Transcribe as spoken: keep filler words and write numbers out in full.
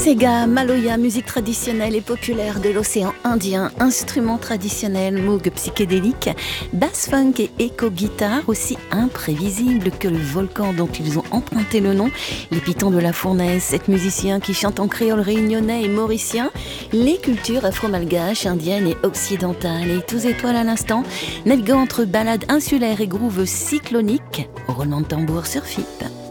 Sega, Maloya, musique traditionnelle et populaire de l'océan Indien, instruments traditionnels, moog psychédéliques, bass funk et éco-guitare aussi imprévisibles que le volcan dont ils ont emprunté le nom, les pitons de la fournaise, sept musiciens qui chantent en créole réunionnais et mauricien, les cultures afro-malgaches, indiennes et occidentales et tous étoiles à l'instant, naviguant entre balades insulaires et grooves cycloniques, au roulement de tambour sur F I P.